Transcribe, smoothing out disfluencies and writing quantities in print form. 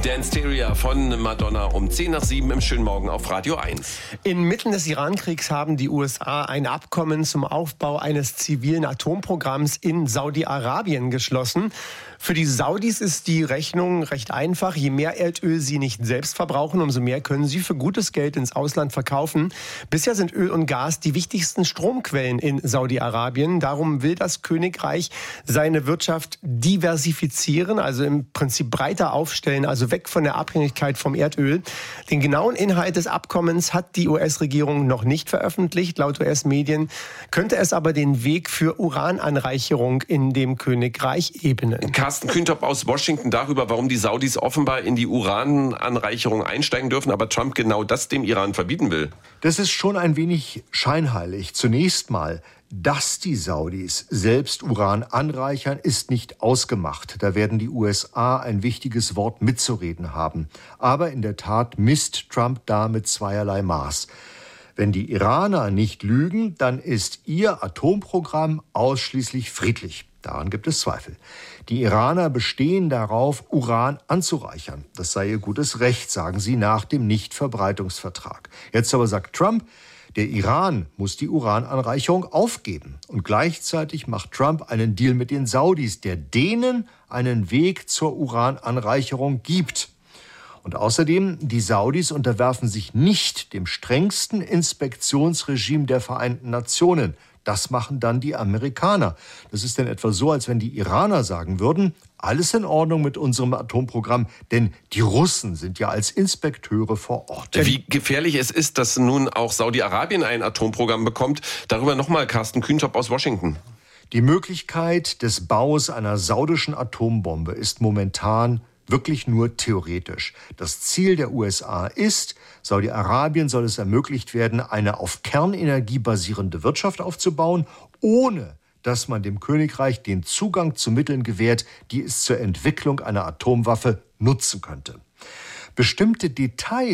Danceteria von Madonna um 6:10 im schönen Morgen auf Radio 1. Inmitten des Iran-Kriegs haben die USA ein Abkommen zum Aufbau eines zivilen Atomprogramms in Saudi-Arabien geschlossen. Für die Saudis ist die Rechnung recht einfach. Je mehr Erdöl sie nicht selbst verbrauchen, umso mehr können sie für gutes Geld ins Ausland verkaufen. Bisher sind Öl und Gas die wichtigsten Stromquellen in Saudi-Arabien. Darum will das Königreich seine Wirtschaft diversifizieren, also im Prinzip breiter aufstellen, also weg von der Abhängigkeit vom Erdöl. Den genauen Inhalt des Abkommens hat die US-Regierung noch nicht veröffentlicht. Laut US-Medien könnte es aber den Weg für Urananreicherung in dem Königreich ebnen. Carsten Kühntop aus Washington darüber, warum die Saudis offenbar in die Urananreicherung einsteigen dürfen, aber Trump genau das dem Iran verbieten will. Das ist schon ein wenig scheinheilig. Zunächst mal, dass die Saudis selbst Uran anreichern, ist nicht ausgemacht. Da werden die USA ein wichtiges Wort mitzureden haben. Aber in der Tat misst Trump da mit zweierlei Maß. Wenn die Iraner nicht lügen, dann ist ihr Atomprogramm ausschließlich friedlich. Daran gibt es Zweifel. Die Iraner bestehen darauf, Uran anzureichern. Das sei ihr gutes Recht, sagen sie nach dem Nichtverbreitungsvertrag. Jetzt aber sagt Trump, der Iran muss die Urananreicherung aufgeben. Und gleichzeitig macht Trump einen Deal mit den Saudis, der denen einen Weg zur Urananreicherung gibt. Und außerdem, die Saudis unterwerfen sich nicht dem strengsten Inspektionsregime der Vereinten Nationen. Das machen dann die Amerikaner. Das ist dann etwa so, als wenn die Iraner sagen würden, alles in Ordnung mit unserem Atomprogramm, denn die Russen sind ja als Inspekteure vor Ort. Wie gefährlich es ist, dass nun auch Saudi-Arabien ein Atomprogramm bekommt, darüber nochmal Carsten Kühntop aus Washington. Die Möglichkeit des Baus einer saudischen Atombombe ist momentan wirklich nur theoretisch. Das Ziel der USA ist, Saudi-Arabien soll es ermöglicht werden, eine auf Kernenergie basierende Wirtschaft aufzubauen, ohne dass man dem Königreich den Zugang zu Mitteln gewährt, die es zur Entwicklung einer Atomwaffe nutzen könnte. Bestimmte Details